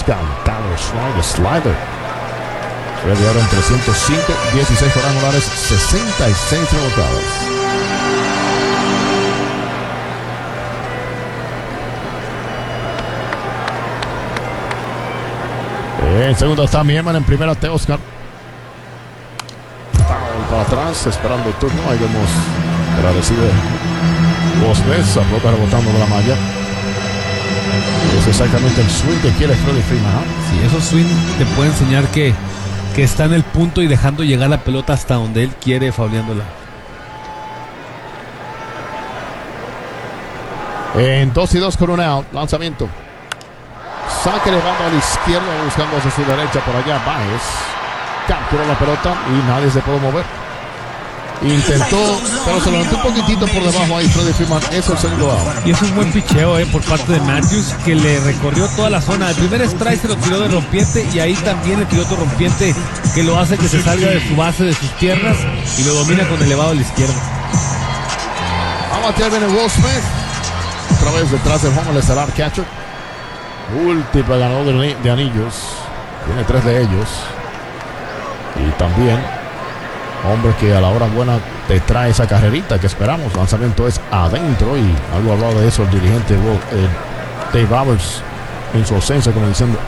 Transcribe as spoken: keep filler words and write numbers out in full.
Cantado Slider, Slider. Freddy ahora en trescientos cinco, dieciséis cuadrangulares, sesenta y seis rebotadas. En segundo está Mieman, en primera Teoscar. Para atrás, esperando el turno. Ahí vemos que la recibe Vosves, la pelota rebotando de la malla. Es exactamente el swing que quiere Freddie Freeman, ¿eh? Sí, esos swing te puede enseñar que, que está en el punto y dejando llegar la pelota hasta donde él quiere, fauleándola. En dos y dos con un out, lanzamiento. Saque levando a la izquierda, buscando hacia su derecha por allá. Baez capturó la pelota y nadie se puede mover. Intentó, pero se levantó un poquitito por debajo ahí Freddie Freeman. Eso es el segundo out. Y es un buen picheo eh, por parte de Matthews, que le recorrió toda la zona. El primer strike se lo tiró de rompiente y ahí también le tiró otro rompiente que lo hace que se salga de su base, de sus piernas, y lo domina con elevado a la izquierda. A batear viene Will Smith. Otra vez detrás del home el estelar catcher. Último ganador de, de anillos. Tiene tres de ellos. Y también hombre que a la hora buena te trae esa carrerita que esperamos. Lanzamiento es adentro. Y algo hablado de eso el dirigente eh, Dave Roberts en su ausencia, como diciendo,